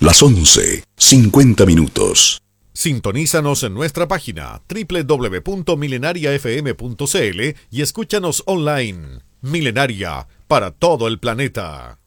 Las 11:50. Sintonízanos en nuestra página www.milenariafm.cl y escúchanos online. Milenaria, para todo el planeta.